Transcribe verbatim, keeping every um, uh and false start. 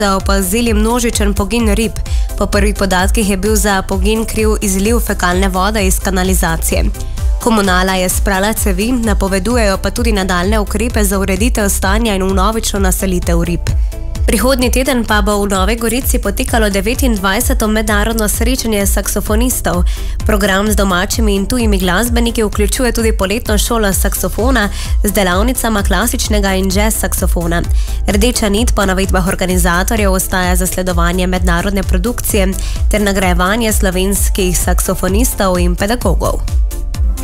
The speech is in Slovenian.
opazili množičen pogin rib. Po prvih podatkih je bil za pogin kriv izliv fekalne vode iz kanalizacije. Komunala je sprala cevi, napovedujejo pa tudi nadaljne ukrepe za ureditev stanja in vnovično naselitev rib. Prihodnji teden pa bo v Novi Gorici potekalo devetindvajseto mednarodno srečanje saksofonistov. Program z domačimi in tujimi glasbeniki vključuje tudi poletno šolo saksofona z delavnicama klasičnega in jazz saksofona. Rdeča nit po navedbah organizatorjev ostaja zasledovanje mednarodne produkcije ter nagrajevanje slovenskih saksofonistov in pedagogov.